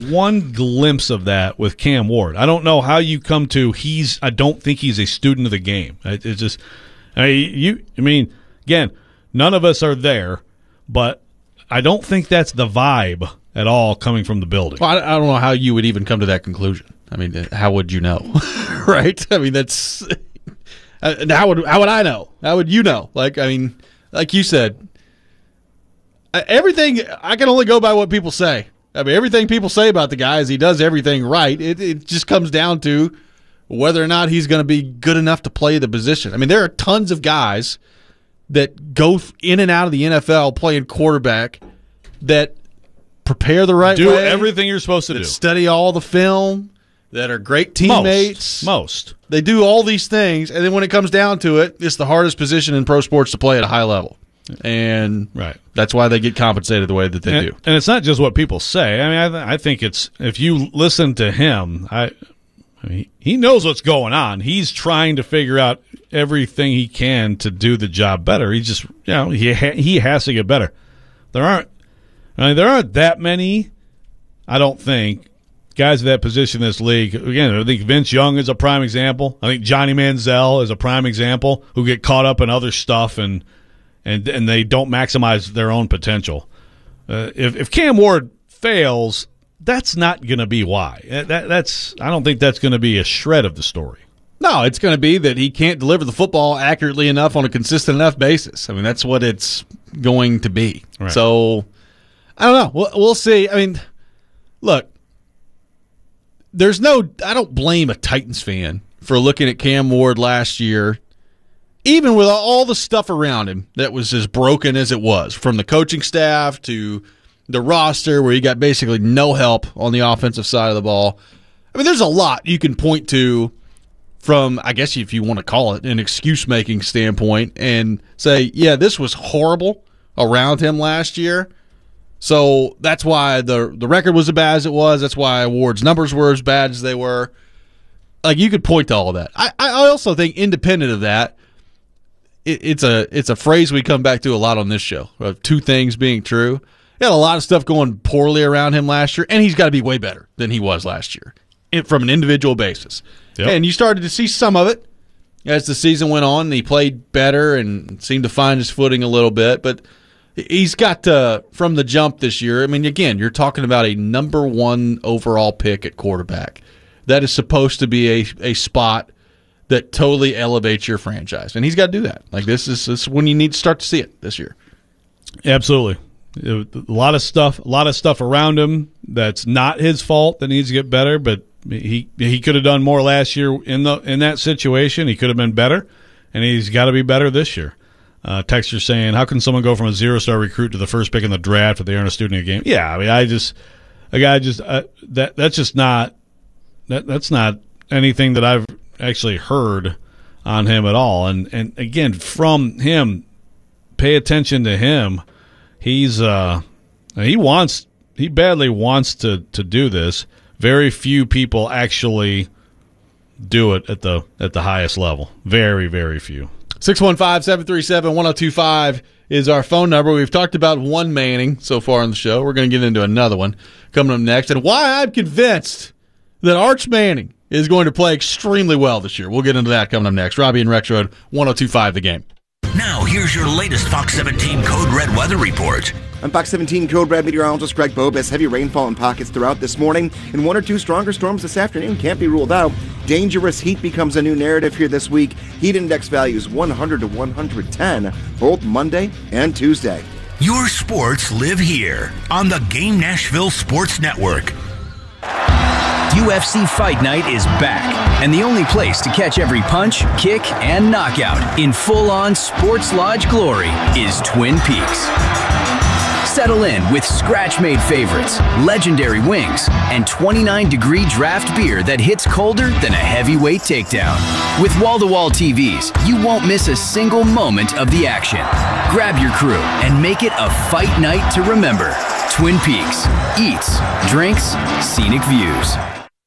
one glimpse of that with Cam Ward. I don't know how you come to I don't think he's a student of the game. It's just again, none of us are there, but I don't think that's the vibe at all coming from the building. Well, I don't know how you would even come to that conclusion. I mean, how would you know? Right? I mean, that's how would I know? How would you know? Like you said, everything, I can only go by what people say. I mean, everything people say about the guy is he does everything right. It just comes down to whether or not he's going to be good enough to play the position. I mean, there are tons of guys that go in and out of the NFL playing quarterback that prepare the right way. Do everything you're supposed to do. Study all the film, that are great teammates. Most. They do all these things, and then when it comes down to it, it's the hardest position in pro sports to play at a high level. And that's why they get compensated the way that they do. And it's not just what people say. I mean, I think it's, if you listen to him, he knows what's going on. He's trying to figure out everything he can to do the job better. He just, he has to get better. There aren't that many, I don't think, guys in that position in this league. Again, I think Vince Young is a prime example. I think Johnny Manziel is a prime example, who get caught up in other stuff and they don't maximize their own potential. If Cam Ward fails, that's not going to be why. I don't think that's going to be a shred of the story. No, it's going to be that he can't deliver the football accurately enough on a consistent enough basis. I mean, that's what it's going to be. Right. So, I don't know. We'll see. I mean, look, I don't blame a Titans fan for looking at Cam Ward last year, even with all the stuff around him that was as broken as it was, from the coaching staff to the roster where he got basically no help on the offensive side of the ball. I mean, there's a lot you can point to from, I guess if you want to call it, an excuse-making standpoint and say, yeah, this was horrible around him last year. So that's why the record was as bad as it was. That's why Ward's numbers were as bad as they were. Like, you could point to all of that. I also think, independent of that, it's a phrase we come back to a lot on this show, of two things being true. He had a lot of stuff going poorly around him last year, and he's got to be way better than he was last year from an individual basis. Yep. And you started to see some of it as the season went on, and he played better and seemed to find his footing a little bit. But he's got to, from the jump this year, I mean, again, you're talking about a number 1 overall pick at quarterback. That is supposed to be a spot that totally elevates your franchise. And he's got to do that. Like, this is when you need to start to see it this year. Absolutely. A lot of stuff around him that's not his fault that needs to get better, but he could have done more last year in that situation. He could have been better, and he's got to be better this year. Texter saying, how can someone go from a 0-star recruit to the first pick in the draft if they aren't a student of the game? Yeah, I mean, that's not anything that I've actually heard on him at all. And again, from him, pay attention to him. He badly wants to do this. Very few people actually do it at the highest level. Very, very few. 615-737-1025 is our phone number. We've talked about one Manning so far on the show. We're going to get into another one coming up next, and why I'm convinced that Arch Manning is going to play extremely well this year. We'll get into that coming up next. Robbie and Rexroad, 102.5 The Game. Now, here's your latest Fox 17 Code Red weather report. I'm Fox 17 Code Red meteorologist Greg Bobas. Heavy rainfall in pockets throughout this morning, and 1 or 2 stronger storms this afternoon can't be ruled out. Dangerous heat becomes a new narrative here this week. Heat index values 100 to 110, both Monday and Tuesday. Your sports live here on the Game Nashville Sports Network. UFC Fight Night is back, and the only place to catch every punch, kick, and knockout in full-on Sports Lodge glory is Twin Peaks. Settle in with scratch-made favorites, legendary wings, and 29-degree draft beer that hits colder than a heavyweight takedown. With wall-to-wall TVs, you won't miss a single moment of the action. Grab your crew and make it a fight night to remember. Twin Peaks. Eats, drinks, scenic views.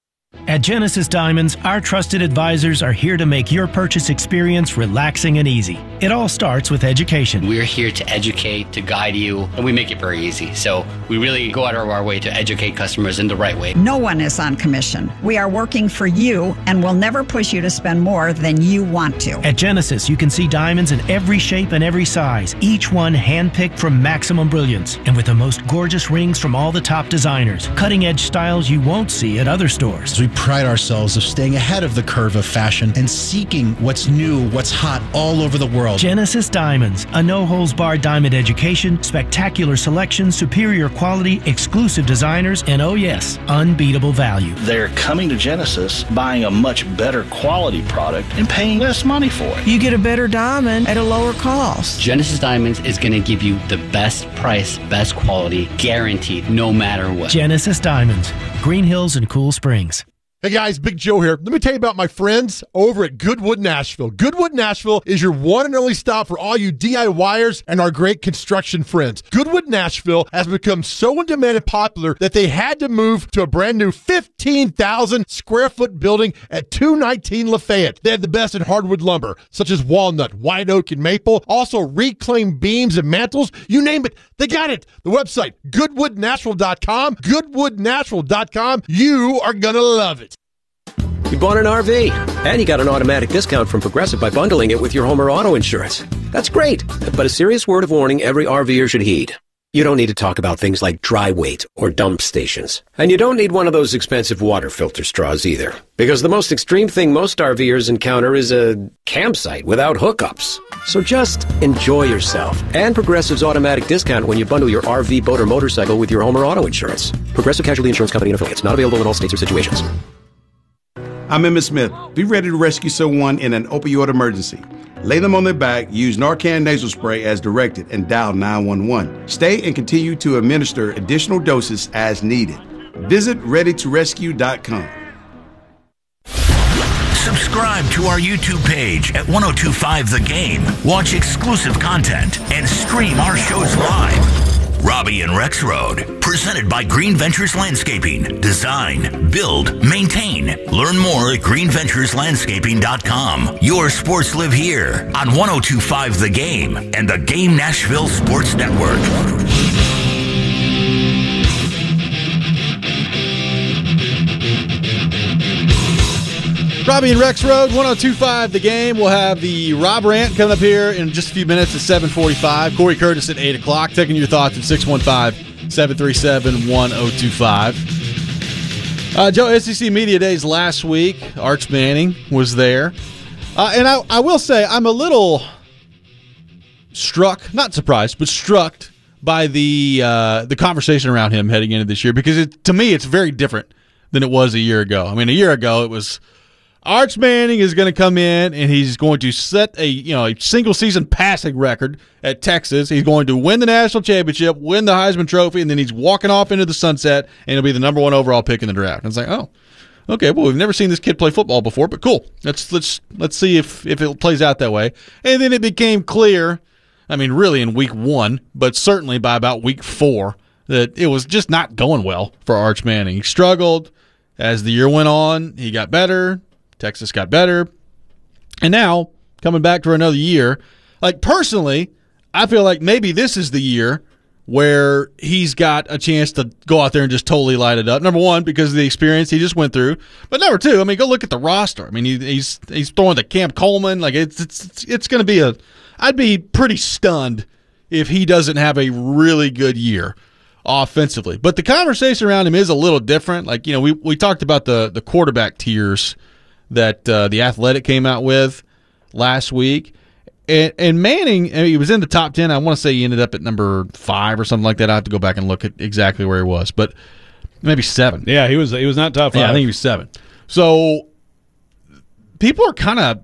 At Genesis Diamonds, our trusted advisors are here to make your purchase experience relaxing and easy. It all starts with education. We're here to educate, to guide you, and we make it very easy. So we really go out of our way to educate customers in the right way. No one is on commission. We are working for you and will never push you to spend more than you want to. At Genesis, you can see diamonds in every shape and every size, each one handpicked from maximum brilliance, and with the most gorgeous rings from all the top designers. Cutting-edge styles you won't see at other stores. We pride ourselves of staying ahead of the curve of fashion and seeking what's new, what's hot all over the world. Genesis Diamonds, a no-holds-barred diamond education, spectacular selection, superior quality, exclusive designers, and oh yes, unbeatable value. They're coming to Genesis, buying a much better quality product and paying less money for it. You get a better diamond at a lower cost. Genesis Diamonds is going to give you the best price, best quality, guaranteed, no matter what. Genesis Diamonds, Green Hills and Cool Springs. Hey guys, Big Joe here. Let me tell you about my friends over at Goodwood Nashville. Goodwood Nashville is your one and only stop for all you DIYers and our great construction friends. Goodwood Nashville has become so in demand and popular that they had to move to a brand new 15,000 square foot building at 219 Lafayette. They have the best in hardwood lumber, such as walnut, white oak, and maple. Also reclaimed beams and mantles. You name it, they got it. The website, goodwoodnashville.com. Goodwoodnashville.com. You are going to love it. You bought an RV, and you got an automatic discount from Progressive by bundling it with your home or auto insurance. That's great, but a serious word of warning every RVer should heed. You don't need to talk about things like dry weight or dump stations. And you don't need one of those expensive water filter straws either, because the most extreme thing most RVers encounter is a campsite without hookups. So just enjoy yourself and Progressive's automatic discount when you bundle your RV, boat, or motorcycle with your home or auto insurance. Progressive Casualty Insurance Company and affiliates. Not available in all states or situations. I'm Emmett Smith. Be ready to rescue someone in an opioid emergency. Lay them on their back, use Narcan nasal spray as directed, and dial 911. Stay and continue to administer additional doses as needed. Visit ReadyToRescue.com. Subscribe to our YouTube page at 1025 The Game. Watch exclusive content and stream our shows live. Robbie and Rex Road, presented by Green Ventures Landscaping. Design, build, maintain. Learn more at greenventureslandscaping.com. Your sports live here on 1025 The Game and the Game Nashville Sports Network. Robbie and Rex Road, 1025 The Game. We'll have the Rob Rant coming up here in just a few minutes at 7:45. Corey Curtis at 8 o'clock. Taking your thoughts at 615-737-1025. Joe, SEC Media Days last week. Arch Manning was there. And I will say I'm a little struck, not surprised, but struck by the conversation around him heading into this year, because to me it's very different than it was a year ago. I mean, a year ago it was Arch Manning is going to come in and he's going to set a single season passing record at Texas. He's going to win the national championship, win the Heisman Trophy, and then he's walking off into the sunset and he'll be the number one overall pick in the draft. And it's like, oh, okay, well, we've never seen this kid play football before, but cool. Let's see if it plays out that way. And then it became clear, I mean, really in week 1, but certainly by about week 4, that it was just not going well for Arch Manning. He struggled as the year went on. He got better. Texas got better. And now, coming back for another year, like personally, I feel like maybe this is the year where he's got a chance to go out there and just totally light it up. Number one, because of the experience he just went through. But number two, I mean, go look at the roster. I mean, he's throwing to Camp Coleman. Like it's going to be I'd be pretty stunned if he doesn't have a really good year offensively. But the conversation around him is a little different. Like, we talked about the quarterback tiers that the Athletic came out with last week. And Manning, he was in the top 10. I want to say he ended up at number 5 or something like that. I have to go back and look at exactly where he was, but maybe 7. Yeah, he was not top 5. Yeah, I think he was 7. So people are kind of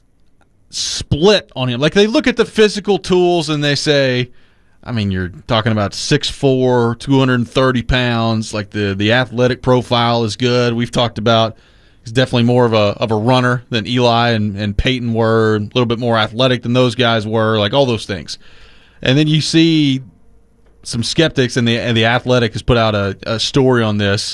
split on him. Like, they look at the physical tools and they say, I mean, you're talking about 6'4", 230 pounds. Like, the athletic profile is good. We've talked about he's definitely more of a runner than Eli and Peyton were, a little bit more athletic than those guys were, like all those things. And then you see some skeptics, and the Athletic has put out a story on this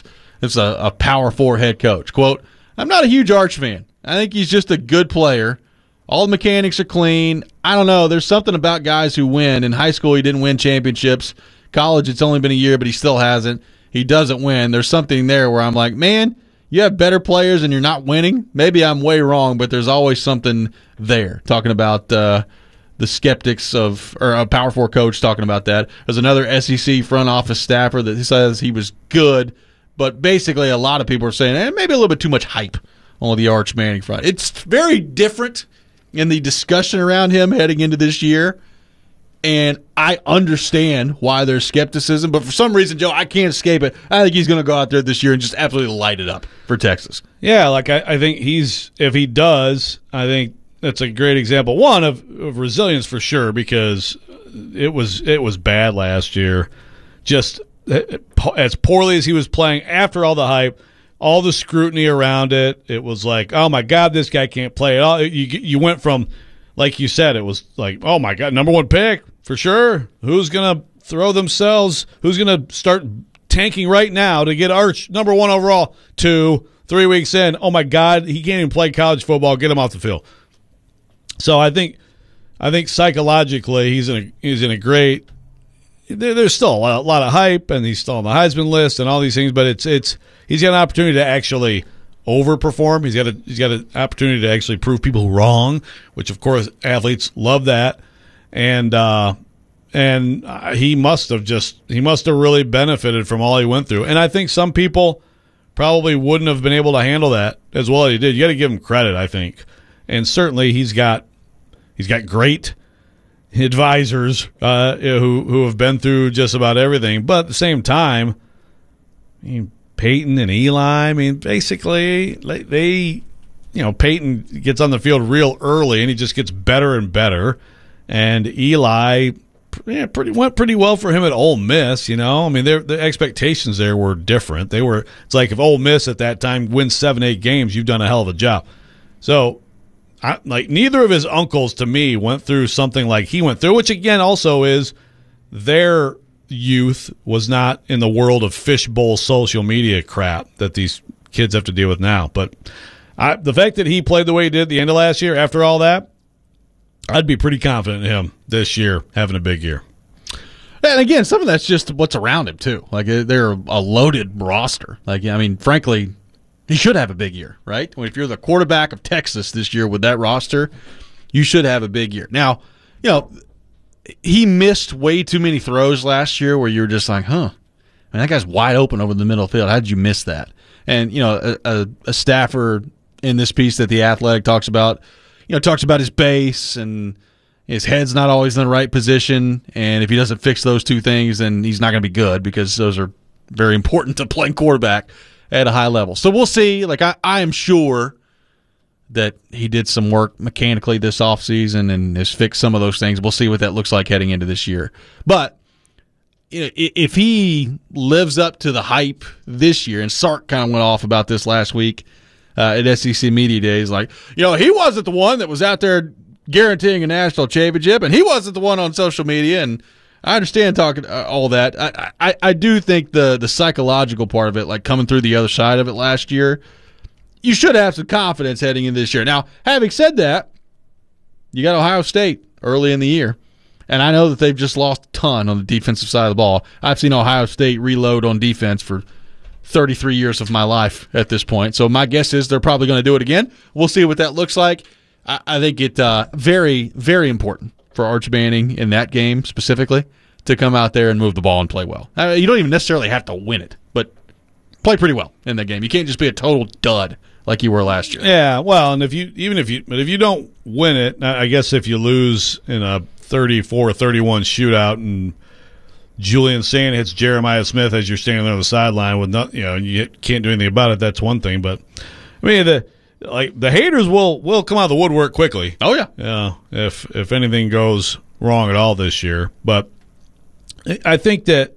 It's a Power 4 head coach. Quote, I'm not a huge Arch fan. I think he's just a good player. All the mechanics are clean. I don't know. There's something about guys who win. In high school, he didn't win championships. College, it's only been a year, but he still hasn't. He doesn't win. There's something there where I'm like, man, you have better players and you're not winning. Maybe I'm way wrong, but there's always something there. Talking about the skeptics of, or a Power 4 coach talking about that. There's another SEC front office staffer that says he was good, but basically a lot of people are saying maybe a little bit too much hype on the Arch Manning front. It's very different in the discussion around him heading into this year, and I understand why there's skepticism, but for some reason, Joe, I can't escape it. I think he's going to go out there this year and just absolutely light it up for Texas. Yeah, like I think if he does, I think that's a great example, one, of resilience for sure, because it was bad last year. Just as poorly as he was playing after all the hype, all the scrutiny around it, it was like, oh my God, this guy can't play at all. You went from, like you said, it was like, oh my God, number one pick for sure. Who's gonna throw themselves? Who's gonna start tanking right now to get Arch number one overall? 2, 3 weeks in, oh my God, he can't even play college football. Get him off the field. So I think psychologically he's in a great. There's still a lot of hype, and he's still on the Heisman list and all these things, but it's he's got an opportunity to actually overperform. He's got an opportunity to actually prove people wrong, which of course athletes love that, and he must have really benefited from all he went through. And I think some people probably wouldn't have been able to handle that as well as he did. You got to give him credit, I think, and certainly he's got great advisors who have been through just about everything. But at the same time, I mean, Peyton and Eli, I mean, basically Peyton gets on the field real early and he just gets better and better. And Eli went pretty well for him at Ole Miss, I mean, the expectations there were different. It's like if Ole Miss at that time wins 7-8 games, you've done a hell of a job. So neither of his uncles, to me, went through something like he went through, which again also is their youth was not in the world of fishbowl social media crap that these kids have to deal with now. But the fact that he played the way he did at the end of last year, after all that, I'd be pretty confident in him this year having a big year. And again, some of that's just what's around him too. Like they're a loaded roster. Like, I mean, frankly, he should have a big year, right? If you're the quarterback of Texas this year with that roster, you should have a big year. Now, he missed way too many throws last year where you were just like, man, that guy's wide open over the middle of the field. How did you miss that? And, a staffer in this piece that The Athletic talks about his base and his head's not always in the right position. And if he doesn't fix those two things, then he's not going to be good, because those are very important to playing quarterback at a high level. So we'll see. Like, I am sure that he did some work mechanically this offseason and has fixed some of those things. We'll see what that looks like heading into this year. But if he lives up to the hype this year, and Sark kind of went off about this last week at SEC Media Days, like, he wasn't the one that was out there guaranteeing a national championship, and he wasn't the one on social media, and I understand talking all that. I do think the psychological part of it, like coming through the other side of it last year, you should have some confidence heading in this year. Now, having said that, you got Ohio State early in the year, and I know that they've just lost a ton on the defensive side of the ball. I've seen Ohio State reload on defense for 33 years of my life at this point, so my guess is they're probably going to do it again. We'll see what that looks like. I think it very, very important for Arch Manning in that game specifically to come out there and move the ball and play well. You don't even necessarily have to win it, but play pretty well in that game. You can't just be a total dud like you were last year. Yeah, well, and if you don't win it, I guess if you lose in a 34-31 shootout and Julian Sand hits Jeremiah Smith as you're standing there on the sideline with you can't do anything about it, that's one thing. But I mean, the haters will come out of the woodwork quickly. Oh yeah. Yeah. If anything goes wrong at all this year, but I think that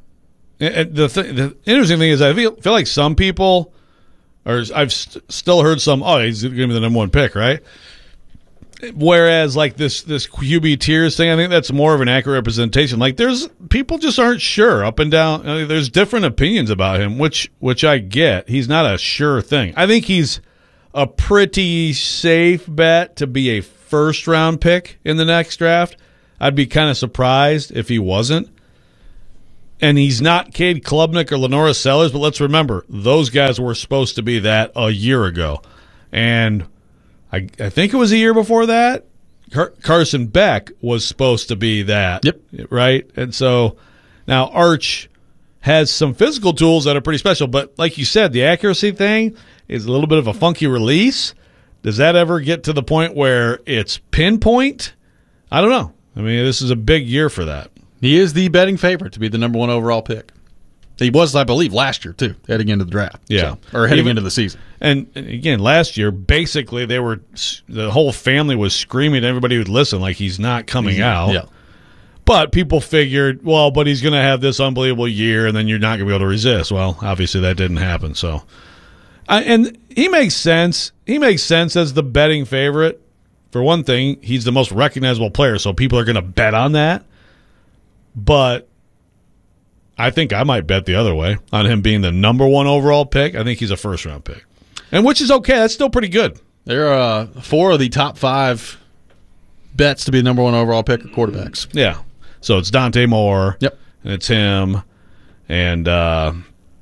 the interesting thing is I feel like some people, or I've still heard some, he's going to be the number one pick, right? Whereas, like, this QB tiers thing, I think that's more of an accurate representation. Like, there's people just aren't sure up and down. I mean, there's different opinions about him, which I get. He's not a sure thing. I think he's a pretty safe bet to be a first-round pick in the next draft. I'd be kind of surprised if he wasn't. And he's not Cade Klubnik or Lenora Sellers, but let's remember, those guys were supposed to be that a year ago. And I think it was a year before that, Carson Beck was supposed to be that. Yep. Right? And so now Arch has some physical tools that are pretty special, but like you said, the accuracy thing is a little bit of a funky release. Does that ever get to the point where it's pinpoint? I don't know. I mean, this is a big year for that. He is the betting favorite to be the number 1 overall pick. He was, I believe, last year, too, heading into the draft. Yeah. So, or heading into the season. And again, last year, basically, the whole family was screaming to everybody who'd listen, like he's not coming out. Yeah. But people figured, well, but he's going to have this unbelievable year, and then you're not going to be able to resist. Well, obviously, that didn't happen. So, and he makes sense. He makes sense as the betting favorite. For one thing, he's the most recognizable player, so people are going to bet on that. But I think I might bet the other way on him being the number 1 overall pick. I think he's a first-round pick, and which is okay. That's still pretty good. There are 4 of the top 5 bets to be the number 1 overall pick are quarterbacks. Yeah. So it's Dante Moore. Yep. And it's him and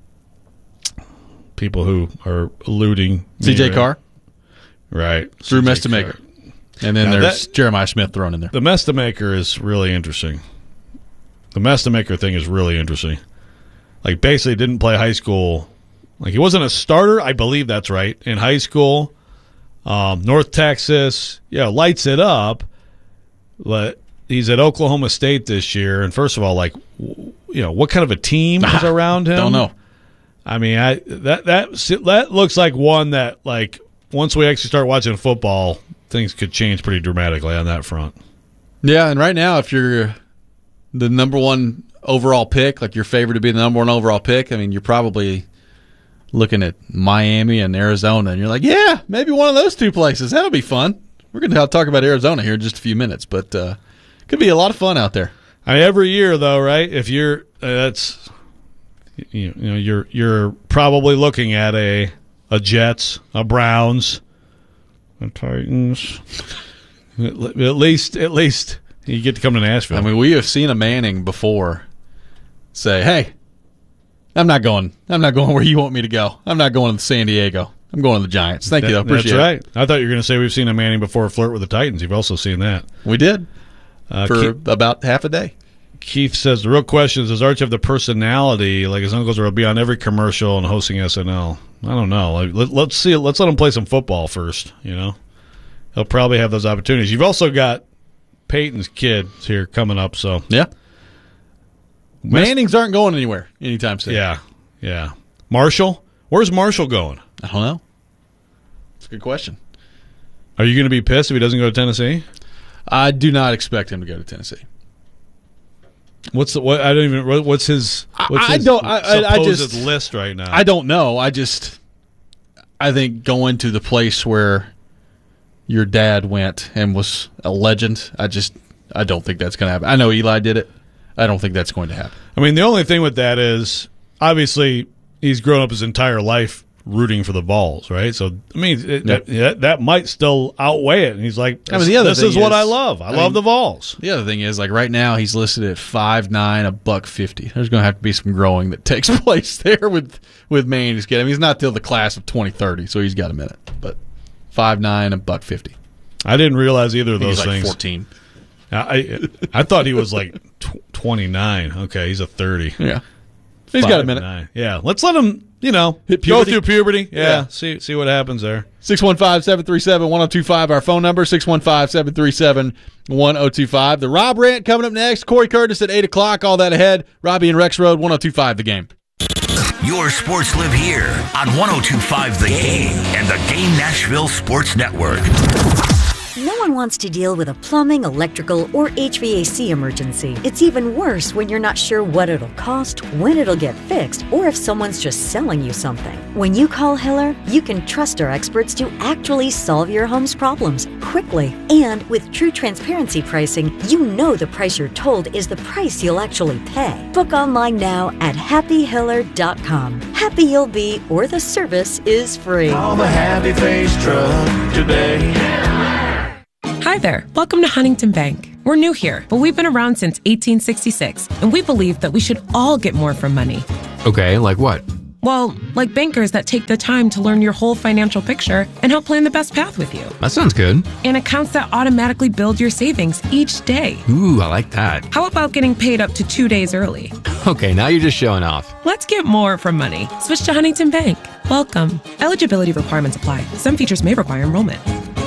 people who are eluding. C.J. Carr. Right. Drew Mestamaker. And then there's Jeremiah Smith thrown in there. The Mestamaker is really interesting. The Mestamaker thing is really interesting. Like, basically didn't play high school. Like, he wasn't a starter. I believe that's right. In high school. North Texas. Yeah, lights it up. But he's at Oklahoma State this year. And first of all, like, what kind of a team is around him? Don't know. I mean, that looks like one that, like, once we actually start watching football, things could change pretty dramatically on that front. Yeah, and right now, if you're the number 1 overall pick, like your favorite to be the number 1 overall pick, I mean, you're probably looking at Miami and Arizona, and you're like, yeah, maybe one of those 2 places. That'll be fun. We're going to talk about Arizona here in just a few minutes, but could be a lot of fun out there. I mean, every year, though, right? If you're you're probably looking at a Jets, a Browns, a Titans. At least you get to come to Nashville. I mean, we have seen a Manning before say, "Hey, I'm not going where you want me to go. I'm not going to San Diego. I'm going to the Giants." Thank you, though. Appreciate it. That's right. I thought you were going to say we've seen a Manning before flirt with the Titans. You've also seen that. We did for about half a day. Keith says the real question is, does Arch have the personality like his uncles will be on every commercial and hosting SNL? I don't know. Like, let's see. Let's let him play some football first. He'll probably have those opportunities. You've also got Peyton's kids here coming up. So yeah, Mannings aren't going anywhere anytime soon. Yeah. Marshall, where's Marshall going? I don't know. It's a good question. Are you going to be pissed if he doesn't go to Tennessee? I do not expect him to go to Tennessee. What's his supposed list right now? I don't know. I think going to the place where your dad went and was a legend, I don't think that's going to happen. I know Eli did it. I don't think that's going to happen. I mean, the only thing with that is, obviously, he's grown up his entire life rooting for the Vols, right? So, I mean, that might still outweigh it. And he's like, this is what I love. I love the Vols. The other thing is, like, right now he's listed at 5'9", $150. There's going to have to be some growing that takes place there with Manning's kid. I mean, he's not till the class of 2030, so he's got a minute. But 5'9", $150. I didn't realize either of those he's like things. 14. I thought he was like 29. Okay, he's a 30. Yeah. He's got a minute. Yeah, let's let him, go through puberty. Yeah, see what happens there. 615-737-1025, our phone number, 615-737-1025. The Rob Rant coming up next. Corey Curtis at 8 o'clock. All that ahead. Robbie and Rex Road, 1025 The Game. Your sports live here on 1025 The Game and the Game Nashville Sports Network. No one wants to deal with a plumbing, electrical, or HVAC emergency. It's even worse when you're not sure what it'll cost, when it'll get fixed, or if someone's just selling you something. When you call Hiller, you can trust our experts to actually solve your home's problems quickly. And with true transparency pricing, you know the price you're told is the price you'll actually pay. Book online now at happyhiller.com. Happy you'll be, or the service is free. Call the Happy Face Truck today. Hi there. Welcome to Huntington Bank. We're new here, but we've been around since 1866, and we believe that we should all get more from money. Okay, like what? Well, like bankers that take the time to learn your whole financial picture and help plan the best path with you. That sounds good. And accounts that automatically build your savings each day. Ooh, I like that. How about getting paid up to 2 days early? Okay, now you're just showing off. Let's get more from money. Switch to Huntington Bank. Welcome. Eligibility requirements apply. Some features may require enrollment.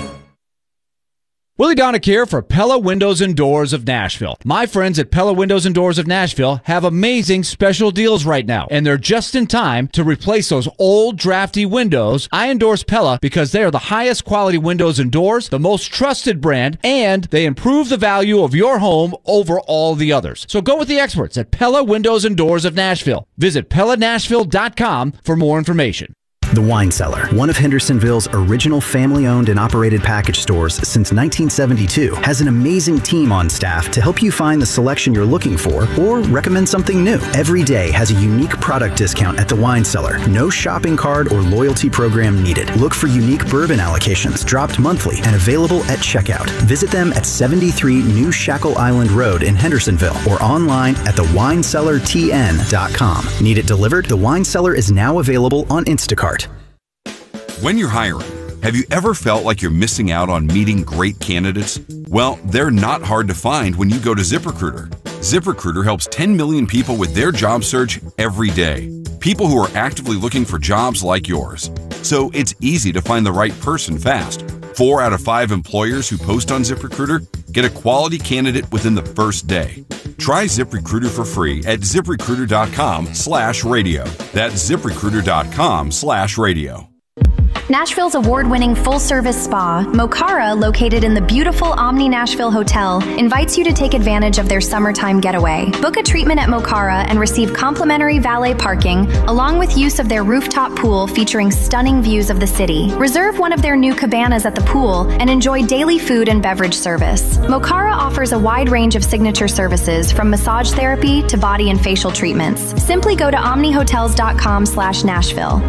Willie Donick here for Pella Windows and Doors of Nashville. My friends at Pella Windows and Doors of Nashville have amazing special deals right now, and they're just in time to replace those old drafty windows. I endorse Pella because they are the highest quality windows and doors, the most trusted brand, and they improve the value of your home over all the others. So go with the experts at Pella Windows and Doors of Nashville. Visit PellaNashville.com for more information. The Wine Cellar, one of Hendersonville's original family-owned and operated package stores since 1972, has an amazing team on staff to help you find the selection you're looking for or recommend something new. Every day has a unique product discount at The Wine Cellar. No shopping card or loyalty program needed. Look for unique bourbon allocations dropped monthly and available at checkout. Visit them at 73 New Shackle Island Road in Hendersonville or online at thewinecellartn.com. Need it delivered? The Wine Cellar is now available on Instacart. When you're hiring, have you ever felt like you're missing out on meeting great candidates? Well, they're not hard to find when you go to ZipRecruiter. ZipRecruiter helps 10 million people with their job search every day. People who are actively looking for jobs like yours. So it's easy to find the right person fast. 4 out of 5 employers who post on ZipRecruiter get a quality candidate within the first day. Try ZipRecruiter for free at ZipRecruiter.com/radio. That's ZipRecruiter.com/radio. Nashville's award-winning full-service spa, Mokara, located in the beautiful Omni Nashville Hotel, invites you to take advantage of their summertime getaway. Book a treatment at Mokara and receive complimentary valet parking, along with use of their rooftop pool featuring stunning views of the city. Reserve one of their new cabanas at the pool and enjoy daily food and beverage service. Mokara offers a wide range of signature services, from massage therapy to body and facial treatments. Simply go to omnihotels.com/Nashville.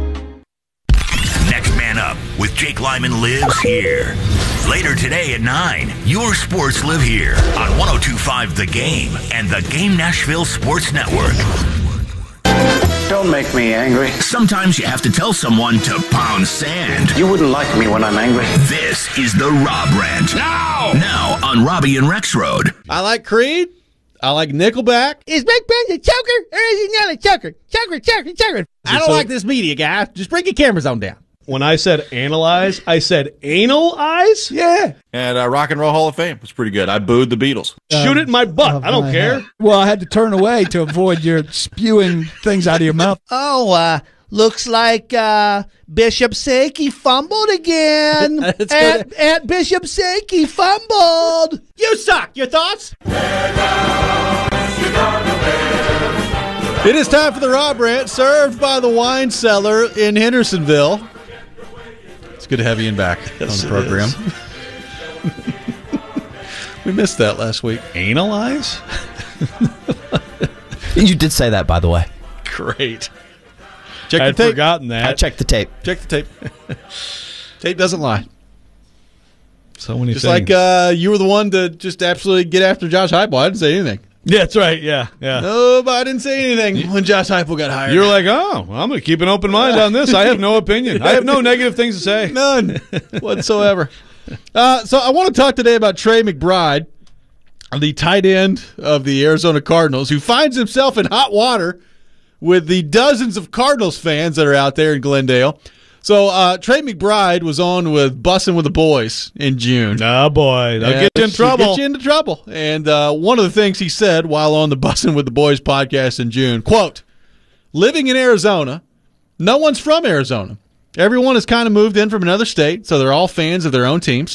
Next Man Up with Jake Lyman lives here. Later today at 9, your sports live here on 102.5 The Game and the Game Nashville Sports Network. Don't make me angry. Sometimes you have to tell someone to pound sand. You wouldn't like me when I'm angry. This is the Rob Rant. Now on Robbie and Rex Road. I like Creed. I like Nickelback. Is Big Ben a choker or is he not a choker? Choker. I don't like this media, guys. Just bring your cameras on down. When I said analyze, I said anal eyes? Yeah. And Rock and Roll Hall of Fame was pretty good. I booed the Beatles. Shoot it in my butt. I don't care. Well, I had to turn away to avoid your spewing things out of your mouth. Oh, looks like Bishop Sankey fumbled again. At Bishop Sankey fumbled. You suck. Your thoughts? It is time for the Rob Rant, served by the Wine Cellar in Hendersonville. It's good to have you back on the program. We missed that last week. Analyze? You did say that, by the way. Great. Check the tape. I'd forgotten that. I checked the tape. Check the tape. Tape doesn't lie. So many just things. Like you were the one to just absolutely get after Josh Heupel. I didn't say anything. Yeah, that's right. Yeah. No, but I didn't say anything when Josh Heupel got hired. You were like, oh, well, I'm going to keep an open mind on this. I have no opinion. I have no negative things to say. None whatsoever. So I want to talk today about Trey McBride, the tight end of the Arizona Cardinals, who finds himself in hot water with the dozens of Cardinals fans that are out there in Glendale. So Trey McBride was on with Bussin' with the Boys in June. Oh, boy. They'll get you in trouble. Get you into trouble. And one of the things he said while on the Bussin' with the Boys podcast in June, quote, living in Arizona, no one's from Arizona. Everyone has kind of moved in from another state, so they're all fans of their own teams.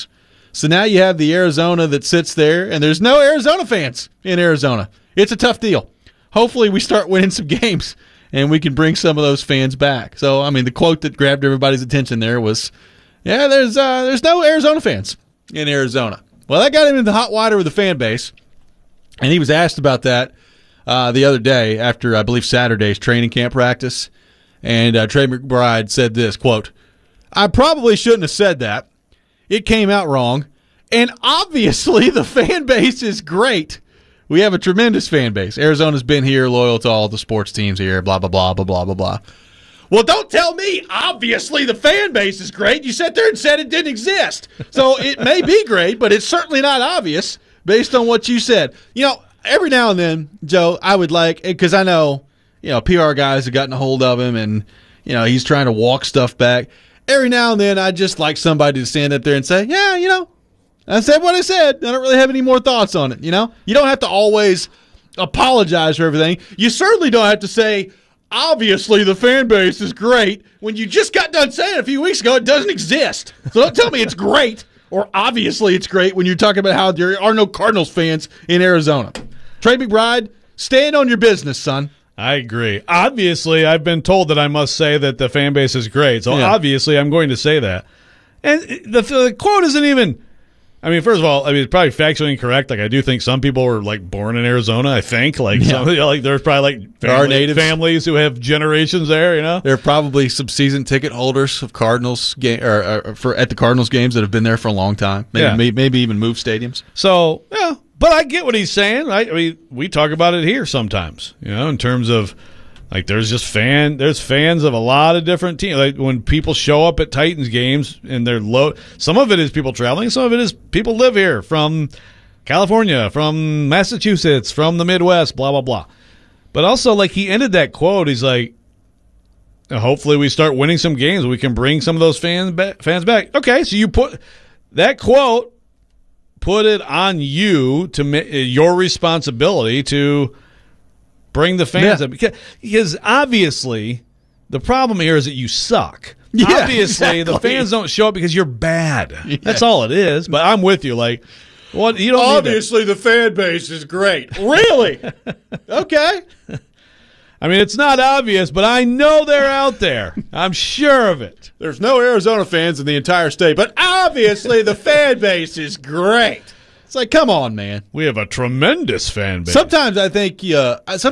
So now you have the Arizona that sits there, and there's no Arizona fans in Arizona. It's a tough deal. Hopefully we start winning some games, and we can bring some of those fans back. So, I mean, the quote that grabbed everybody's attention there was, yeah, there's no Arizona fans in Arizona. Well, that got him into the hot water with the fan base, and he was asked about that the other day after, I believe, Saturday's training camp practice, and Trey McBride said this, quote, I probably shouldn't have said that. It came out wrong, and obviously the fan base is great. We have a tremendous fan base. Arizona's been here, loyal to all the sports teams here, blah, blah, blah, blah, blah, blah, blah. Well, don't tell me, obviously, the fan base is great. You sat there and said it didn't exist. So it may be great, but it's certainly not obvious based on what you said. You know, every now and then, Joe, I would like, because I know, PR guys have gotten a hold of him and, he's trying to walk stuff back. Every now and then, I just like somebody to stand up there and say, yeah, I said what I said. I don't really have any more thoughts on it, You don't have to always apologize for everything. You certainly don't have to say, obviously, the fan base is great when you just got done saying a few weeks ago it doesn't exist. So don't tell me it's great or obviously it's great when you're talking about how there are no Cardinals fans in Arizona. Trey McBride, stand on your business, son. I agree. Obviously, I've been told that I must say that the fan base is great. So obviously, I'm going to say that. And the quote isn't even... I mean, first of all, it's probably factually incorrect. Like, I do think some people were born in Arizona. I think there's probably native families who have generations there. There are probably some season ticket holders of Cardinals at the Cardinals games that have been there for a long time. Maybe even moved stadiums. So but I get what he's saying. I mean, we talk about it here sometimes. In terms of. There's fans of a lot of different teams. Like, when people show up at Titans games and they're low, some of it is people traveling, some of it is people live here from California, from Massachusetts, from the Midwest, blah, blah, blah. But also, he ended that quote, he's like, hopefully we start winning some games, we can bring some of those fans back. Okay, so you put that quote, put it on you to your responsibility to bring the fans up. Because obviously, the problem here is that you suck. Yeah, obviously, the fans don't show up because you're bad. Yeah. That's all it is. But I'm with you. What? You don't. Obviously, the fan base is great. Really? Okay. I mean, it's not obvious, but I know they're out there. I'm sure of it. There's no Arizona fans in the entire state, but obviously, the fan base is great. It's like, come on, man. We have a tremendous fan base. Sometimes I think you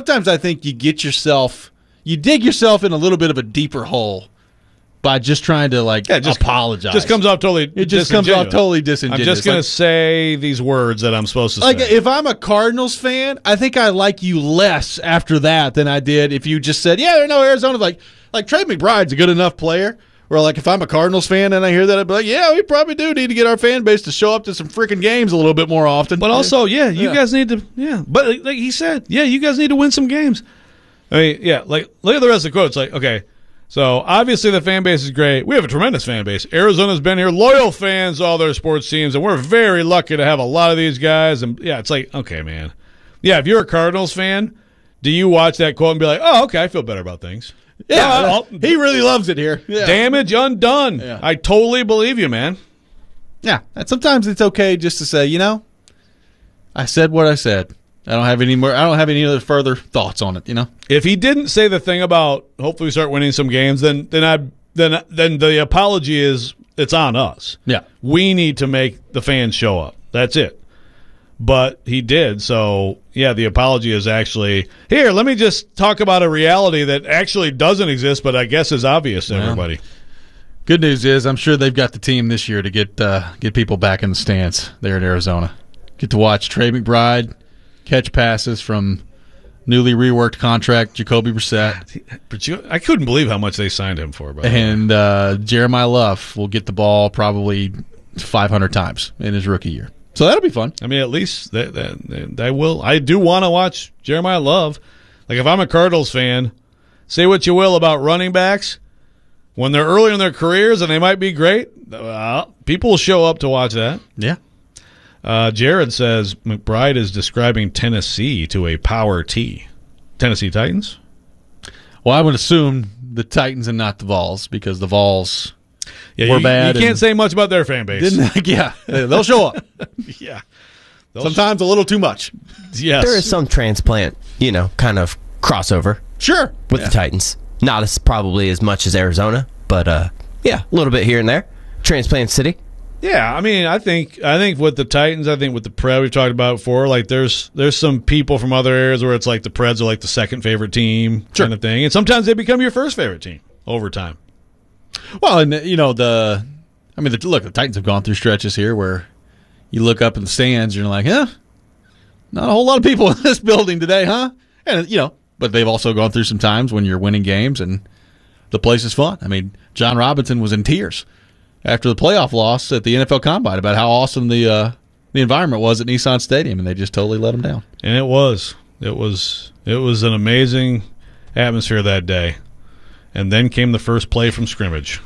dig yourself in a little bit of a deeper hole by just trying to apologize. Just comes off totally. It just comes off totally disingenuous. I'm just going to say these words that I'm supposed to say. If I'm a Cardinals fan, I think I like you less after that than I did if you just said, yeah, there are no Arizona. Like Trey McBride's a good enough player. Or if I'm a Cardinals fan and I hear that, I'd be like, yeah, we probably do need to get our fan base to show up to some freaking games a little bit more often. But also, you guys need to, But like he said, you guys need to win some games. I mean, look at the rest of the quotes. Okay, so obviously the fan base is great. We have a tremendous fan base. Arizona's been here, loyal fans to all their sports teams, and we're very lucky to have a lot of these guys. And it's okay, man. Yeah, if you're a Cardinals fan, do you watch that quote and be like, oh, okay, I feel better about things? Yeah, he really loves it here. Yeah. Damage undone. Yeah. I totally believe you, man. Yeah, and sometimes it's okay just to say, I said what I said. I don't have any other further thoughts on it. If he didn't say the thing about hopefully we start winning some games, then the apology is it's on us. Yeah, we need to make the fans show up. That's it. But he did, so the apology is actually, here, let me just talk about a reality that actually doesn't exist, but I guess is obvious to everybody. Good news is I'm sure they've got the team this year to get people back in the stands there in Arizona. Get to watch Trey McBride catch passes from newly reworked contract Jacoby Brissett. I couldn't believe how much they signed him for. And Jeremiah Love will get the ball probably 500 times in his rookie year. So that'll be fun. I mean, at least I will. I do want to watch Jeremiah Love. If I'm a Cardinals fan, say what you will about running backs. When they're early in their careers and they might be great, people will show up to watch that. Yeah. Jared says McBride is describing Tennessee to a power T. Tennessee Titans? Well, I would assume the Titans and not the Vols because the Vols Yeah, were bad. You can't say much about their fan base. They'll show up. Yeah. Sometimes a little too much. Yes. There is some transplant, kind of crossover. Sure. With the Titans. Not as probably as much as Arizona, but a little bit here and there. Transplant city. Yeah, I mean, I think with the Titans, I think with the Preds we've talked about before, like there's some people from other areas where it's like the Preds are like the second favorite team kind of thing, and sometimes they become your first favorite team over time. Well, and look, the Titans have gone through stretches here where you look up in the stands and you're like, not a whole lot of people in this building today, huh? And but they've also gone through some times when you're winning games and the place is fun. I mean, John Robinson was in tears after the playoff loss at the NFL Combine about how awesome the environment was at Nissan Stadium, and they just totally let him down. And it was an amazing atmosphere that day. And then came the first play from scrimmage.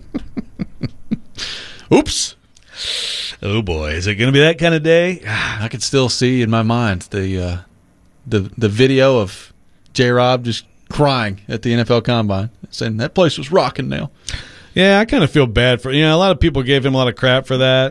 Oops. Oh boy, is it going to be that kind of day? I could still see in my mind the video of J-Rob just crying at the NFL Combine, saying that place was rocking now. Yeah, I kind of feel bad for a lot of people gave him a lot of crap for that.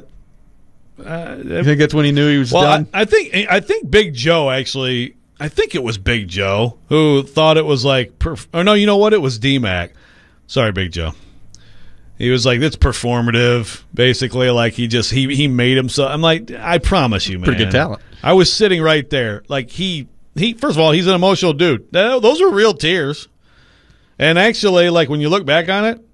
You think that's when he knew he was done? I think Big Joe actually. I think it was Big Joe who thought it was like. Or no, you know what? It was D-Mac. Sorry, Big Joe. He was like, it's performative, basically. Like he made himself. I'm like, I promise you, man. Pretty good talent. I was sitting right there. Like he first of all, he's an emotional dude. Those are real tears. And actually, like when you look back on it,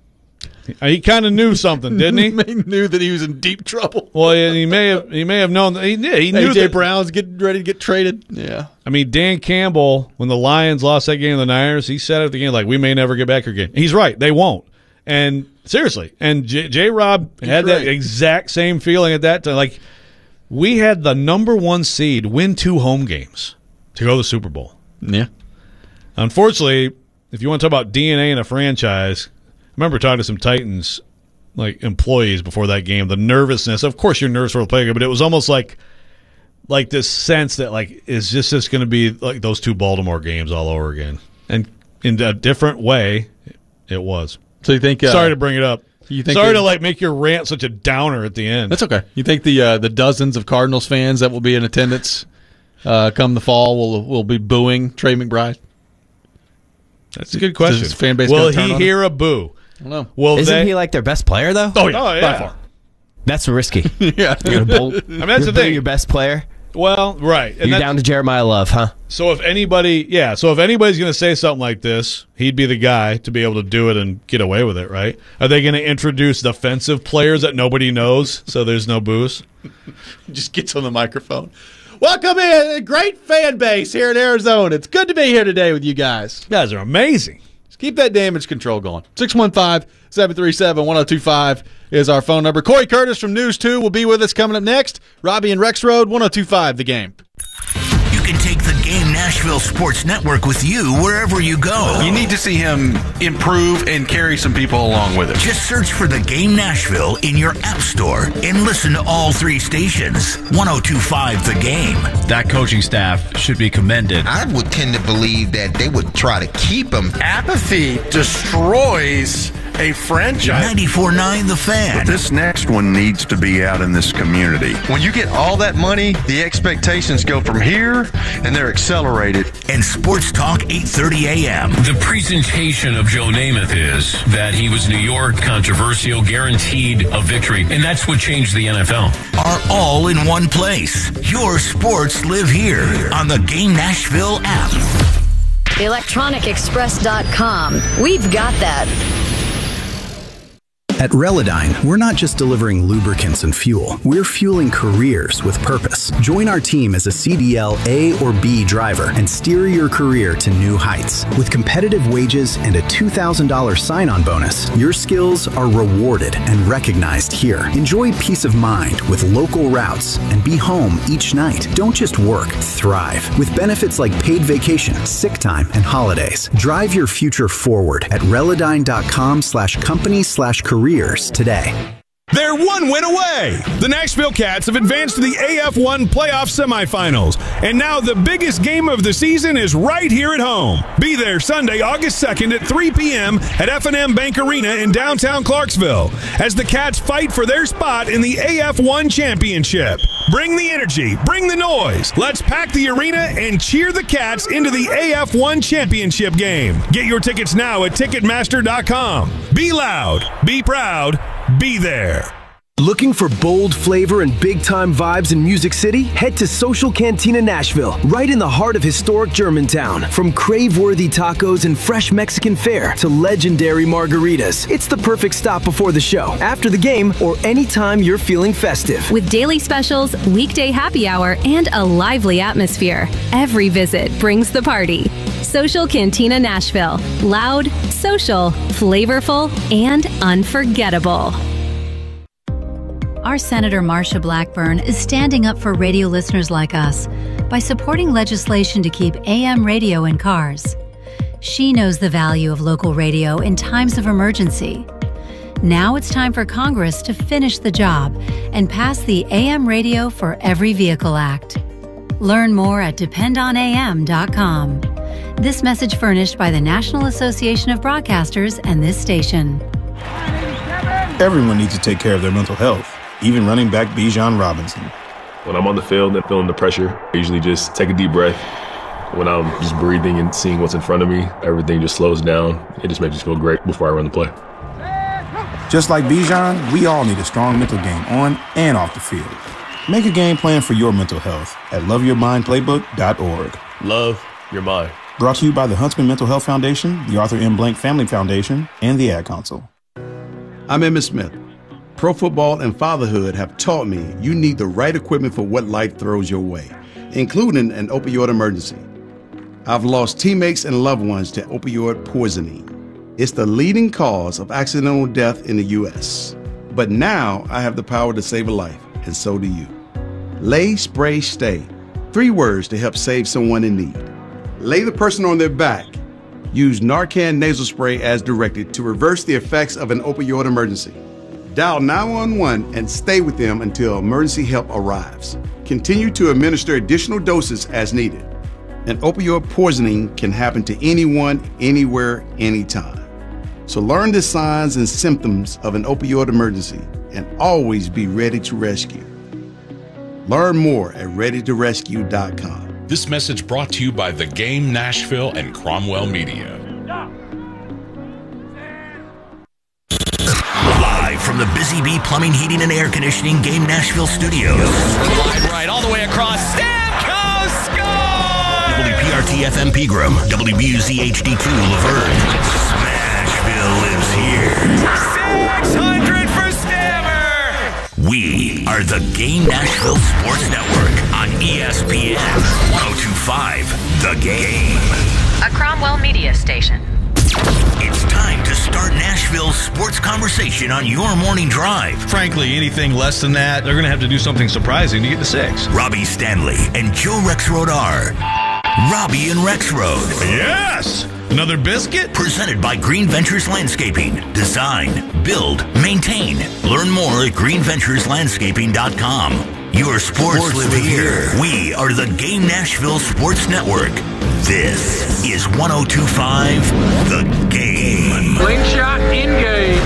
he kind of knew something, didn't he? He knew that he was in deep trouble. Well, he may have known that he knew A.J. Brown's getting ready to get traded. Yeah. I mean, Dan Campbell, when the Lions lost that game to the Niners, he said at the game, like, we may never get back here again. He's right. They won't. And seriously, and J-Rob had that exact same feeling at that time. Like, we had the number one seed win 2 home games to go to the Super Bowl. Yeah. Unfortunately, if you want to talk about DNA in a franchise, I remember talking to some Titans employees before that game. The nervousness, of course, you're nervous for the play, but it was almost like this sense that is this going to be like those 2 Baltimore games all over again? And in a different way, it was. So you think? Sorry to bring it up. Sorry to make your rant such a downer at the end. That's okay. You think the dozens of Cardinals fans that will be in attendance come the fall will be booing Trey McBride? That's a good question. Is his fan base will he hear a boo? I don't know. Isn't he like their best player though? Oh yeah, by far. That's risky. Yeah. You're gonna that's the thing. Your best player. Well, right. And you're down to Jeremiah Love, huh? So if anybody's going to say something like this, he'd be the guy to be able to do it and get away with it, right? Are they going to introduce defensive players that nobody knows so there's no boos? Just gets on the microphone. Welcome in. A great fan base here in Arizona. It's good to be here today with you guys. You guys are amazing. Just keep that damage control going. 615-737-1025 is our phone number. Corey Curtis from News 2 will be with us coming up next. Robbie and Rex Road, 1025 The Game. You can take the Game Nashville Sports Network with you wherever you go. You need to see him improve and carry some people along with him. Just search for the Game Nashville in your app store and listen to all 3 stations. 1025 The Game. That coaching staff should be commended. I would tend to believe that they would try to keep him. Apathy destroys a franchise. 94.9 The Fan. But this next one needs to be out in this community. When you get all that money, the expectations go from here, and they're accelerated. And Sports Talk 8:30 a.m. The presentation of Joe Namath is that he was New York, controversial, guaranteed a victory, and that's what changed the NFL. Are all in one place. Your sports live here on the Game Nashville app. ElectronicExpress.com. We've got that. At Relodyne, we're not just delivering lubricants and fuel. We're fueling careers with purpose. Join our team as a CDL A or B driver and steer your career to new heights. With competitive wages and a $2,000 sign-on bonus, your skills are rewarded and recognized here. Enjoy peace of mind with local routes and be home each night. Don't just work, thrive. With benefits like paid vacation, sick time, and holidays. Drive your future forward at Relodyne.com/company/careers today. They're one win away. The Nashville Cats have advanced to the AF1 playoff semifinals, and now the biggest game of the season is right here at home. Be there Sunday, August 2nd at 3 p.m. at F&M Bank Arena in downtown Clarksville as the Cats fight for their spot in the AF1 championship. Bring the energy, bring the noise. Let's pack the arena and cheer the Cats into the AF1 championship game. Get your tickets now at Ticketmaster.com. Be loud, be proud, be there. Looking for bold flavor and big-time vibes in Music City? Head to Social Cantina Nashville, right in the heart of historic Germantown. From crave-worthy tacos and fresh Mexican fare to legendary margaritas, it's the perfect stop before the show, after the game, or anytime you're feeling festive. With daily specials, weekday happy hour, and a lively atmosphere, every visit brings the party. Social Cantina Nashville. Loud, social, flavorful, and unforgettable. Our Senator Marsha Blackburn is standing up for radio listeners like us by supporting legislation to keep AM radio in cars. She knows the value of local radio in times of emergency. Now it's time for Congress to finish the job and pass the AM Radio for Every Vehicle Act. Learn more at dependonam.com. This message furnished by the National Association of Broadcasters and this station. Everyone needs to take care of their mental health, even running back Bijan Robinson. When I'm on the field and feeling the pressure, I usually just take a deep breath. When I'm just breathing and seeing what's in front of me, everything just slows down. It just makes me feel great before I run the play. Just like Bijan, we all need a strong mental game on and off the field. Make a game plan for your mental health at loveyourmindplaybook.org. Love your mind. Brought to you by the Huntsman Mental Health Foundation, the Arthur M. Blank Family Foundation, and the Ad Council. I'm Emmitt Smith. Pro football and fatherhood have taught me you need the right equipment for what life throws your way, including an opioid emergency. I've lost teammates and loved ones to opioid poisoning. It's the leading cause of accidental death in the U.S. But now I have the power to save a life, and so do you. Lay, spray, stay. 3 words to help save someone in need. Lay the person on their back. Use Narcan nasal spray as directed to reverse the effects of an opioid emergency. Dial 911 and stay with them until emergency help arrives. Continue to administer additional doses as needed. An opioid poisoning can happen to anyone, anywhere, anytime. So learn the signs and symptoms of an opioid emergency and always be ready to rescue. Learn more at readytorescue.com. This message brought to you by The Game Nashville and Cromwell Media. Live from the Busy Bee Plumbing, Heating, and Air Conditioning Game Nashville studios. Wide right, all the way across. Stamkos score! WPRT FM Pegram, WBUZ HD2 Laverne. Smashville lives here. 600 for Stammer! We are the Game Nashville Sports Network on ESPN 102.5 The Game. A Cromwell Media station. It's time to start Nashville's sports conversation on your morning drive. Frankly, anything less than that, they're going to have to do something surprising to get to 6. Robbie Stanley and Joe Rexrode are Robbie and Rexrode. Yes! Another biscuit? Presented by Green Ventures Landscaping. Design, build, maintain. Learn more at greenventureslandscaping.com. Your sports live here. We are the Game Nashville Sports Network. This is 102.5 The Game. Slingshot in game.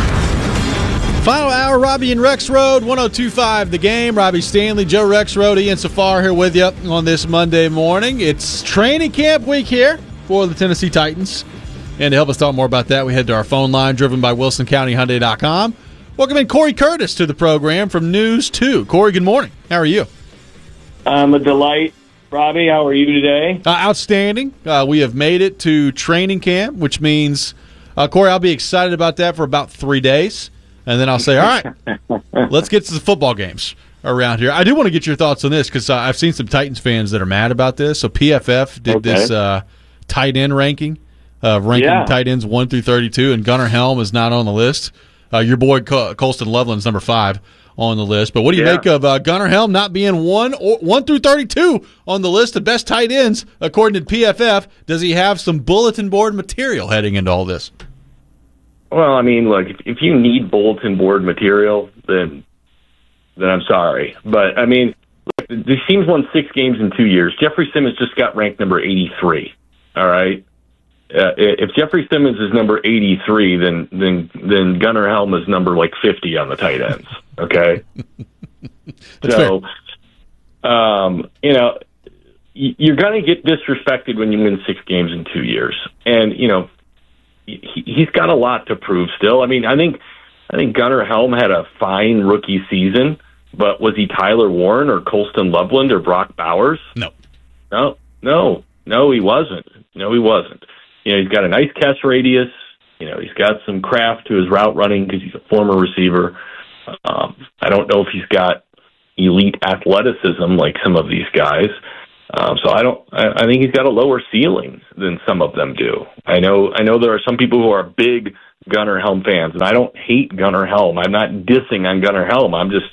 Final hour, Robbie and Rexrode, 102.5 The Game. Robbie Stanley, Joe Rexrode, Ian Safar here with you on this Monday morning. It's training camp week here for the Tennessee Titans. And to help us talk more about that, we head to our phone line driven by WilsonCountyHyundai.com. Welcome in Corey Curtis to the program from News 2. Corey, good morning. How are you? I'm a delight. Robbie, how are you today? Outstanding. We have made it to training camp, which means, Corey, I'll be excited about that for about 3 days. And then I'll say, all right, let's get to the football games around here. I do want to get your thoughts on this because I've seen some Titans fans that are mad about this. So PFF did this tight end ranking, tight ends 1 through 32, and Gunnar Helm is not on the list. Your boy Colston Loveland's number 5 on the list. But what do you make of Gunnar Helm not being 1 through 32 on the list of best tight ends according to PFF? Does he have some bulletin board material heading into all this? Well, I mean, look, if you need bulletin board material, then I'm sorry. But, I mean, look, the team's won 6 games in 2 years. Jeffrey Simmons just got ranked number 83, all right? If Jeffrey Simmons is number 83, then Gunnar Helm is number, 50 on the tight ends, okay? So, you're going to get disrespected when you win 6 games in 2 years. And, he's got a lot to prove still. I mean, I think Gunnar Helm had a fine rookie season, but was he Tyler Warren or Colston Loveland or Brock Bowers? No, he wasn't. No, he wasn't. He's got a nice catch radius. He's got some craft to his route running because he's a former receiver. I don't know if he's got elite athleticism like some of these guys. So I think he's got a lower ceiling than some of them do. I know there are some people who are big Gunnar Helm fans, and I don't hate Gunnar Helm. I'm not dissing on Gunnar Helm. I'm just,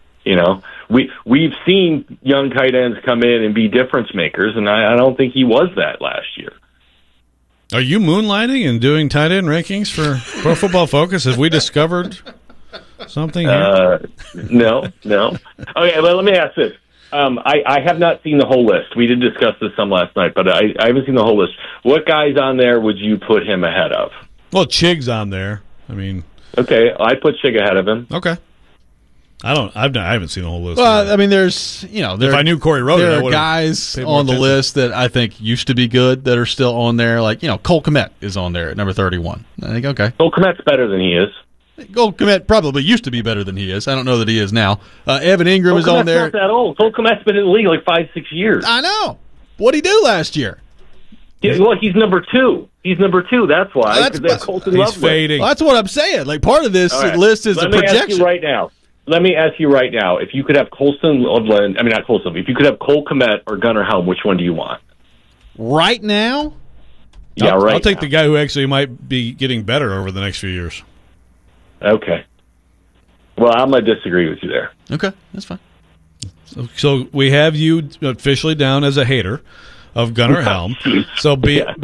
we've seen young tight ends come in and be difference makers, and I don't think he was that last year. Are you moonlighting and doing tight end rankings for Pro Football Focus? Have we discovered something here? No. Okay, well, let me ask this. I have not seen the whole list. We did discuss this some last night, but I haven't seen the whole list. What guys on there would you put him ahead of? Well, Chig's on there. I mean, okay, I put Chig ahead of him. Okay, I haven't seen the whole list. Well, I mean, there's if I knew Corey wrote it, there are guys on the list that I think used to be good that are still on there. Like Cole Kmet is on there at number 31. I think okay, Cole Kmet's better than he is. Cole Kmet probably used to be better than he is. I don't know that he is now. Evan Ingram is on there. Not that old. Cole Kmet's been in the league 5-6 years. I know. What'd he do last year? Yeah, well, he's number 2. He's number 2. That's why. He's fading. Well, that's what I'm saying. Like part of this list is a projection. Let me ask you right now. If you could have Colston Loveland, not Colston. If you could have Cole Kmet or Gunnar Helm, which one do you want? Right now? Yeah, I'll take the guy who actually might be getting better over the next few years. Okay. Well, I'm going to disagree with you there. Okay, that's fine. So we have you officially down as a hater of Gunnar Helm. So beyond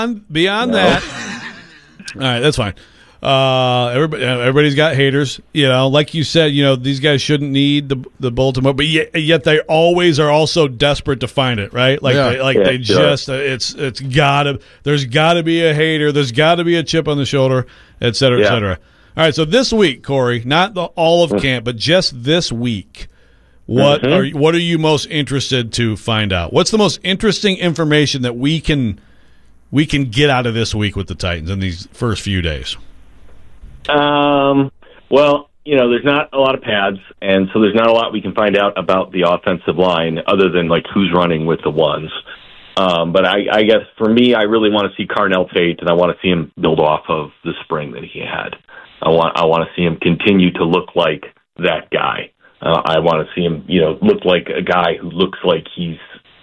that, all right, that's fine. Everybody's got haters. Like you said, these guys shouldn't need the bulletin board, but yet they always are also desperate to find it, right? There's gotta be a hater, there's gotta be a chip on the shoulder, et cetera, et cetera. All right, so this week, Corey, not all of camp, but just this week, what are you most interested to find out? What's the most interesting information that we can get out of this week with the Titans in these first few days? Well, there's not a lot of pads, and so there's not a lot we can find out about the offensive line other than who's running with the ones. But I guess for me, I really want to see Carnell Tate, and I want to see him build off of the spring that he had. I want to see him continue to look like that guy. I want to see him, look like a guy who looks like he's,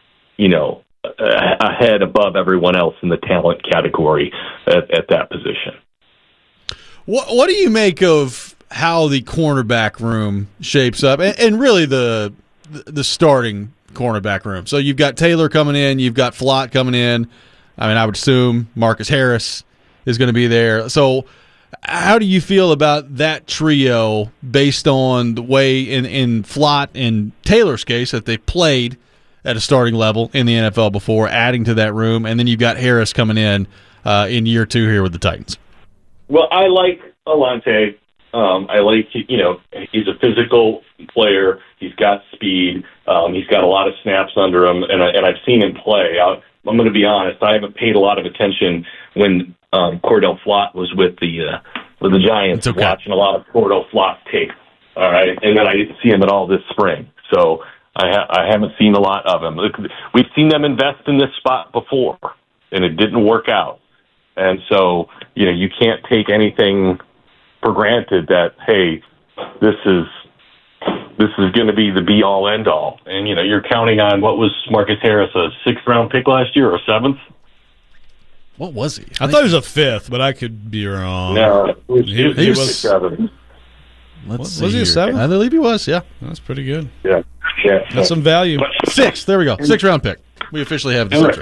ahead above everyone else in the talent category at that position. What do you make of how the cornerback room shapes up, and really the starting cornerback room? So you've got Taylor coming in, you've got Flott coming in. I would assume Marcus Harris is going to be there. So how do you feel about that trio based on the way in Flott and Taylor's case that they played at a starting level in the NFL before, adding to that room, and then you've got Harris coming in year 2 here with the Titans? Well, I like Alante. I like, he's a physical player. He's got speed. He's got a lot of snaps under him, and I've seen him play. I'm going to be honest. I haven't paid a lot of attention when Cordell Flott was with the Giants, watching a lot of Cordell Flott tape. All right, and then I didn't see him at all this spring, so I haven't seen a lot of him. We've seen them invest in this spot before, and it didn't work out. And so, you can't take anything for granted that, hey, this is going to be the be-all, end-all. And, you're counting on, what was Marcus Harris, a 6th-round pick last year, or 7th? What was he? I thought he was a 5th, but I could be wrong. No, he was 7. Was he a 7th? I believe he was, yeah. That's pretty good. Yeah. That's some value. 6th, there we go. 6th-round pick. We officially have the 6th round.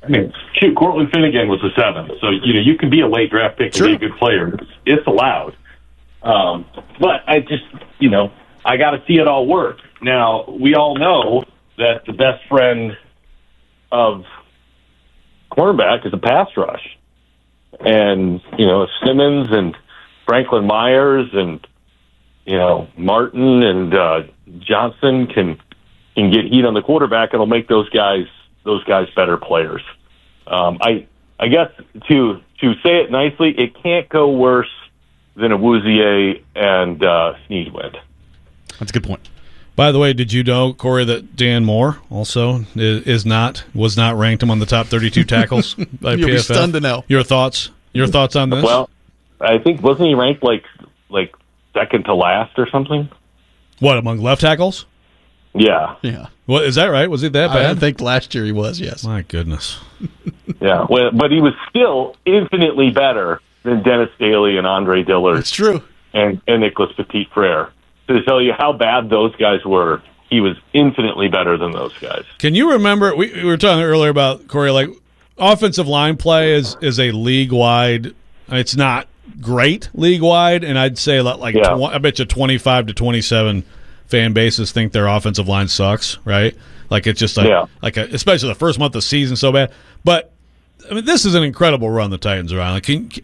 I mean, shoot, Cortland Finnegan was a 7. So, you can be a late draft pick and be a good player. It's allowed. But I just, I got to see it all work. Now, we all know that the best friend of cornerback is a pass rush. And, if Simmons and Franklin Myers and, Martin and Johnson can get heat on the quarterback, it'll make those guys better players. I guess to say it nicely, it can't go worse than Awuzie and Sneedwind. That's a good point. By the way, did you know, Corey, that Dan Moore also was not ranked among the top 32 tackles by You'll PFF? Be stunned to know. Your thoughts on this? Well, I think wasn't he ranked like second to last or something? What, among left tackles? Yeah. What, is that right? Was he that bad? I think last year he was. Yes. My goodness. Yeah, but he was still infinitely better than Dennis Daly and Andre Dillard. That's true. And Nicholas Petit-Frere. To tell you how bad those guys were, he was infinitely better than those guys. Can you remember, we were talking earlier about, Corey, like offensive line play is a league-wide, it's not great league-wide, and I'd say I bet you 25 to 27 fan bases think their offensive line sucks, right? Like it's just especially the first month of the season so bad. But I mean, this is an incredible run the Titans are on. Like, can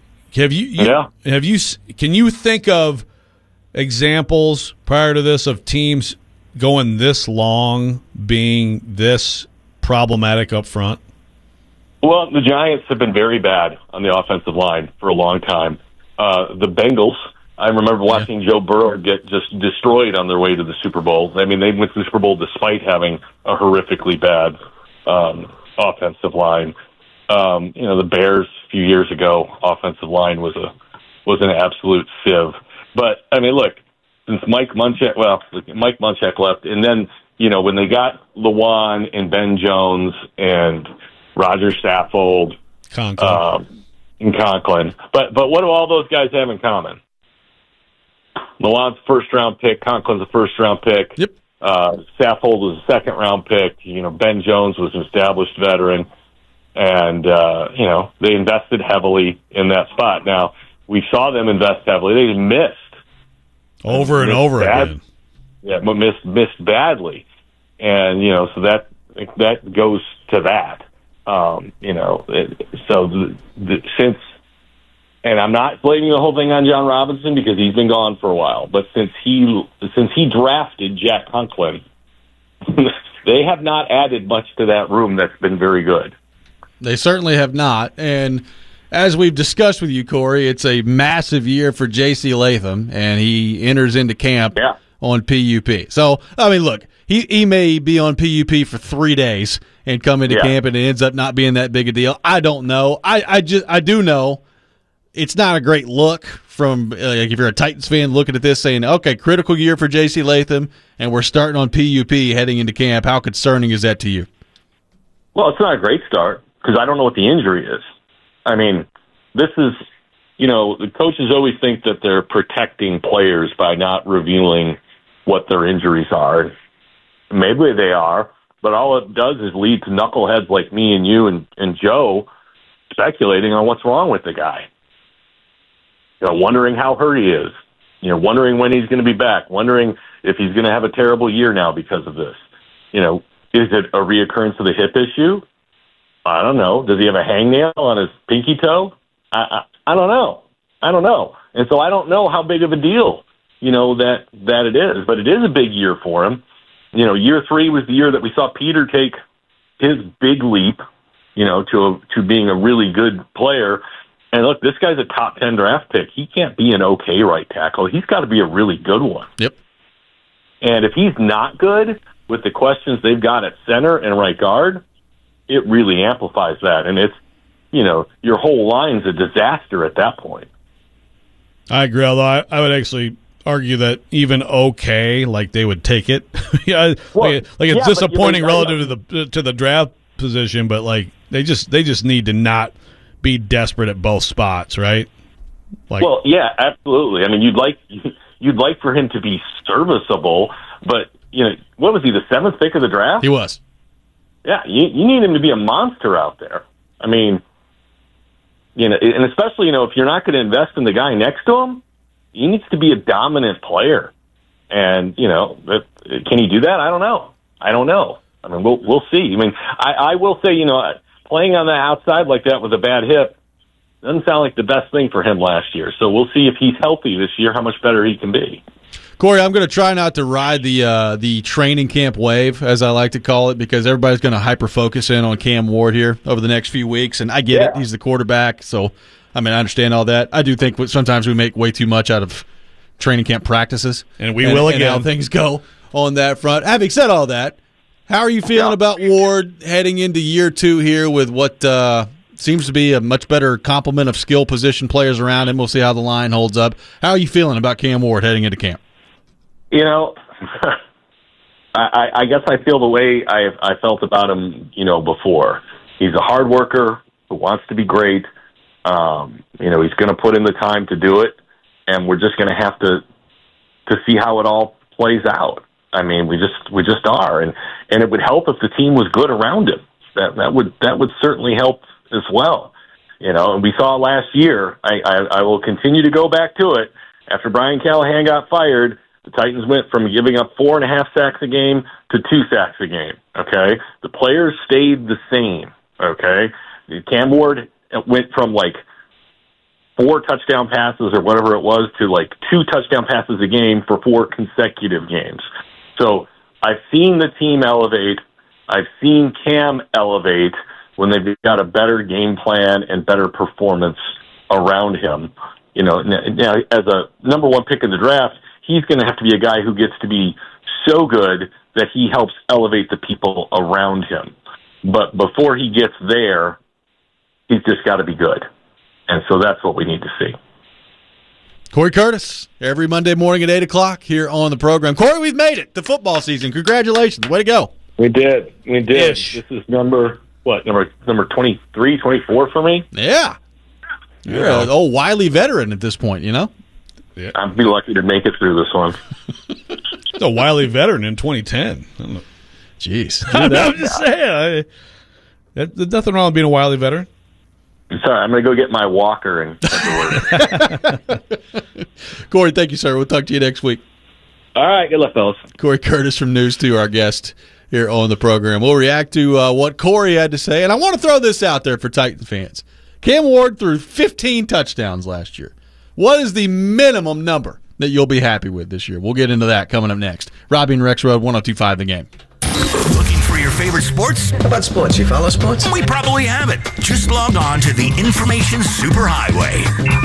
you think of examples prior to this of teams going this long being this problematic up front? Well, the Giants have been very bad on the offensive line for a long time. The Bengals, I remember watching Joe Burrow get just destroyed on their way to the Super Bowl. I mean, they went to the Super Bowl despite having a horrifically bad offensive line. The Bears a few years ago, offensive line was an absolute sieve. But I mean, look, since Mike Munchak left, and then when they got Lewan and Ben Jones and Roger Saffold, and Conklin, but what do all those guys have in common? Lewan's a first-round pick. Conklin's a first-round pick. Yep. Saffold was a second-round pick. Ben Jones was an established veteran, and they invested heavily in that spot. Now we saw them invest heavily. They missed over again. Yeah, but missed badly, and so that goes to that. Since, and I'm not blaming the whole thing on John Robinson because he's been gone for a while, but since he drafted Jack Conklin, they have not added much to that room that's been very good. They certainly have not, and as we've discussed with you, Corey, it's a massive year for J.C. Latham, and he enters into camp on PUP. So, I mean, look, he may be on PUP for 3 days and come into camp, and it ends up not being that big a deal. I don't know. I do know it's not a great look from if you're a Titans fan looking at this saying, okay, critical year for J.C. Latham, and we're starting on PUP heading into camp. How concerning is that to you? Well, it's not a great start because I don't know what the injury is. I mean, this is, the coaches always think that they're protecting players by not revealing what their injuries are. Maybe they are, but all it does is lead to knuckleheads like me and you and Joe speculating on what's wrong with the guy. Wondering how hurt he is. Wondering when he's going to be back. Wondering if he's going to have a terrible year now because of this. Is it a reoccurrence of the hip issue? I don't know. Does he have a hangnail on his pinky toe? I don't know. And so I don't know how big of a deal, that it is. But it is a big year for him. Year 3 was the year that we saw Peter take his big leap, to being a really good player. And look, this guy's a top 10 draft pick. He can't be an okay right tackle. He's got to be a really good one. Yep. And if he's not good with the questions they've got at center and right guard, it really amplifies that. And it's, your whole line's a disaster at that point. I agree, although I would actually argue that even okay, like they would take it. It's disappointing relative to the draft position, but like they just need to not be desperate at both spots, right? Well, yeah, absolutely. I mean, you'd like for him to be serviceable, but what was he, the 7th pick of the draft? He was. Yeah, you need him to be a monster out there. I mean, and especially, if you're not going to invest in the guy next to him, he needs to be a dominant player. And, can he do that? I don't know. I mean, we'll see. I mean, I will say, playing on the outside like that with a bad hip doesn't sound like the best thing for him last year. So we'll see if he's healthy this year, how much better he can be. Corey, I'm going to try not to ride the training camp wave, as I like to call it, because everybody's going to hyper-focus in on Cam Ward here over the next few weeks, and I get it. He's the quarterback, so, I mean, I understand all that. I do think sometimes we make way too much out of training camp practices. And we will again. And how things go on that front. Having said all that, how are you feeling about Ward heading into year 2 here with what seems to be a much better complement of skill position players around him? We'll see how the line holds up. How are you feeling about Cam Ward heading into camp? I guess I feel the way I felt about him, before. He's a hard worker who wants to be great. He's going to put in the time to do it, and we're just going to have to see how it all plays out. I mean, we just are, and it would help if the team was good around him. That would certainly help as well. And we saw last year. I will continue to go back to it. After Brian Callahan got fired, the Titans went from giving up 4.5 sacks a game to 2 sacks a game, okay? The players stayed the same, okay? Cam Ward went from, 4 touchdown passes or whatever it was to, 2 touchdown passes a game for 4 consecutive games. So I've seen the team elevate. I've seen Cam elevate when they've got a better game plan and better performance around him. Now, as a number 1 pick in the draft, he's going to have to be a guy who gets to be so good that he helps elevate the people around him. But before he gets there, he's just got to be good. And so that's what we need to see. Corey Curtis, every Monday morning at 8 o'clock here on the program. Corey, we've made it to football season. Congratulations. Way to go. We did. Ish. This is number 23, 24 for me? Yeah. You're an old wily veteran at this point, Yeah. I'd be lucky to make it through this one. A wily veteran in 2010. I don't know. Jeez. I'm just saying. There's nothing wrong with being a wily veteran. Sorry, I'm going to go get my walker and Corey, thank you, sir. We'll talk to you next week. All right. Good luck, fellas. Corey Curtis from News 2, our guest here on the program. We'll react to what Corey had to say. And I want to throw this out there for Titan fans. Cam Ward threw 15 touchdowns last year. What is the minimum number that you'll be happy with this year? We'll get into that coming up next. Robbie and Rex Road, 102.5 The Game. Looking for your favorite sports? How about sports? You follow sports? We probably have it. Just log on to the Information Superhighway.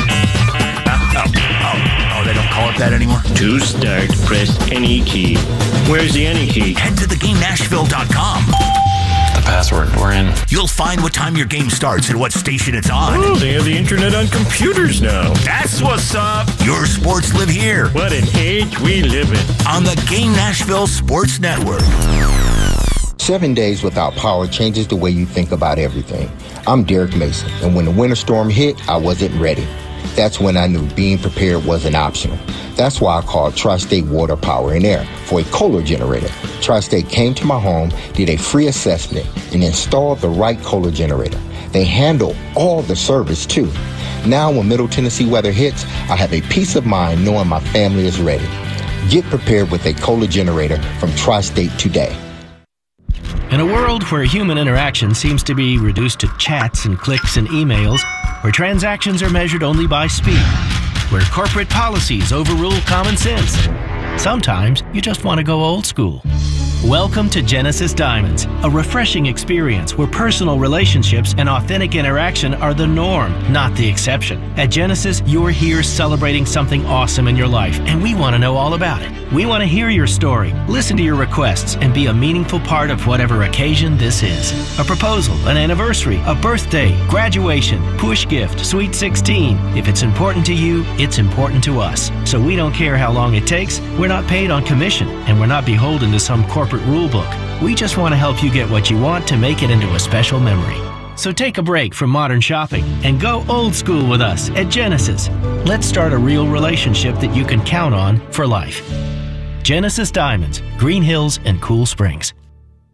Oh, they don't call it that anymore? To start, press any key. Where's the any key? Head to thegamenashville.com. The password. We're in. You'll find what time your game starts and what station it's on. Oh, they have the internet on computers now. That's what's up. Your sports live here. What an age we live in. On the Game Nashville Sports Network. 7 days without power changes the way you think about everything. I'm Derek Mason, and when the winter storm hit, I wasn't ready. That's when I knew being prepared wasn't optional. That's why I called Tri-State Water, Power, and Air for a Kohler generator. Tri-State came to my home, did a free assessment, and installed the right Kohler generator. They handle all the service, too. Now, when Middle Tennessee weather hits, I have a peace of mind knowing my family is ready. Get prepared with a Kohler generator from Tri-State today. In a world where human interaction seems to be reduced to chats and clicks and emails, where transactions are measured only by speed, where corporate policies overrule common sense, sometimes you just want to go old school. Welcome to Genesis Diamonds, a refreshing experience where personal relationships and authentic interaction are the norm, not the exception. At Genesis, you're here celebrating something awesome in your life, and we want to know all about it. We want to hear your story, listen to your requests, and be a meaningful part of whatever occasion this is. A proposal, an anniversary, a birthday, graduation, push gift, sweet 16. If it's important to you, it's important to us. So we don't care how long it takes. We're not paid on commission, and we're not beholden to some corporate rule book. We just want to help you get what you want to make it into a special memory. So take a break from modern shopping and go old school with us at Genesis. Let's start a real relationship that you can count on for life. Genesis Diamonds, Green Hills, and Cool Springs.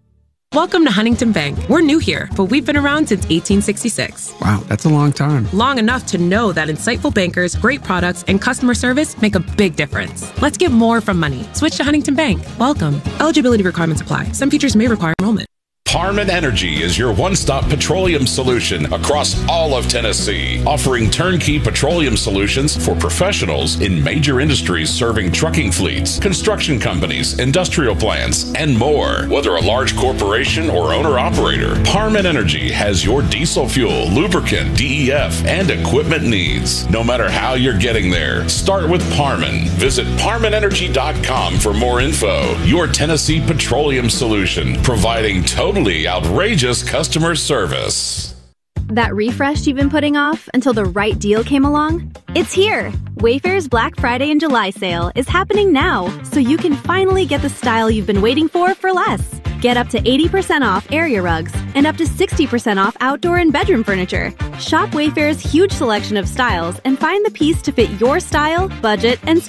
Welcome to Huntington Bank. We're new here, but we've been around since 1866. Wow, that's a long time. Long enough to know that insightful bankers, great products, and customer service make a big difference. Let's get more from money. Switch to Huntington Bank. Welcome. Eligibility requirements apply. Some features may require enrollment. Parman Energy is your one-stop petroleum solution across all of Tennessee, offering turnkey petroleum solutions for professionals in major industries serving trucking fleets, construction companies, industrial plants, and more. Whether a large corporation or owner-operator, Parman Energy has your diesel fuel, lubricant, DEF, and equipment needs. No matter how you're getting there, start with Parman. Visit ParmanEnergy.com for more info. Your Tennessee petroleum solution, providing total outrageous customer service. That refresh you've been putting off until the right deal came along? It's here! Wayfair's Black Friday and July sale is happening now, so you can finally get the style you've been waiting for less. Get up to 80% off area rugs and up to 60% off outdoor and bedroom furniture. Shop Wayfair's huge selection of styles and find the piece to fit your style, budget, and